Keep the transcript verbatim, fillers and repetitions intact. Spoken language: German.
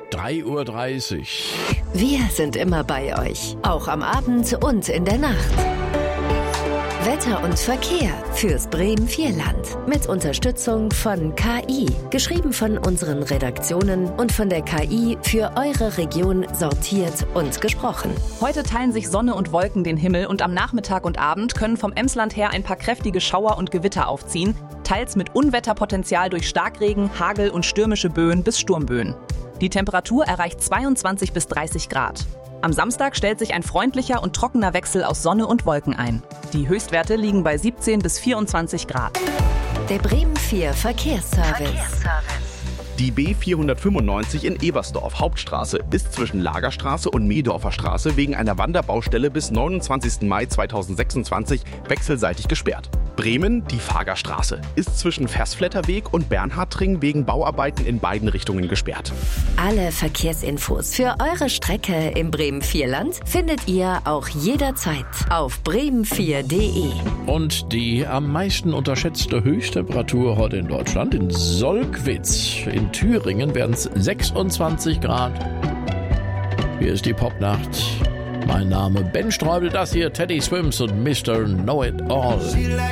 drei Uhr dreißig. Wir sind immer bei euch, auch am Abend und in der Nacht. Wetter und Verkehr fürs Bremen-Vierland mit Unterstützung von K I, geschrieben von unseren Redaktionen und von der K I für eure Region sortiert und gesprochen. Heute teilen sich Sonne und Wolken den Himmel und am Nachmittag und Abend können vom Emsland her ein paar kräftige Schauer und Gewitter aufziehen, teils mit Unwetterpotenzial durch Starkregen, Hagel und stürmische Böen bis Sturmböen. Die Temperatur erreicht zweiundzwanzig bis dreißig Grad. Am Samstag stellt sich ein freundlicher und trockener Wechsel aus Sonne und Wolken ein. Die Höchstwerte liegen bei siebzehn bis vierundzwanzig Grad. Der Bremen vier Verkehrsservice. Verkehrsservice. Die B vierhundertfünfundneunzig in Ebersdorf, Hauptstraße, ist zwischen Lagerstraße und Mehdorfer Straße wegen einer Wanderbaustelle bis neunundzwanzigsten Mai zweitausendsechsundzwanzig wechselseitig gesperrt. Bremen, die Fagerstraße, ist zwischen Versfletterweg und Bernhardring wegen Bauarbeiten in beiden Richtungen gesperrt. Alle Verkehrsinfos für eure Strecke im Bremen-Vierland findet ihr auch jederzeit auf bremen vier punkt de. Und die am meisten unterschätzte Höchsttemperatur heute in Deutschland, in Solkwitz. In Thüringen werden es sechsundzwanzig Grad. Hier ist die Popnacht. Mein Name Ben Streubel, das hier Teddy Swims und Mister Know It All.